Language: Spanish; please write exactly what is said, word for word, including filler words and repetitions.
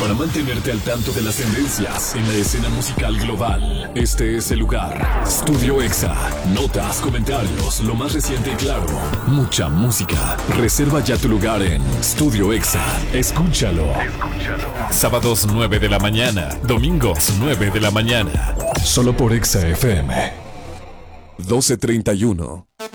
Para mantenerte al tanto de las tendencias en la escena musical global, este es el lugar. Studio Exa. Notas, comentarios, lo más reciente y claro. Mucha música. Reserva ya tu lugar en Studio Exa. Escúchalo. Escúchalo. Sábados nueve de la mañana. Domingos nueve de la mañana. Solo por Exa F M. doce treinta y uno.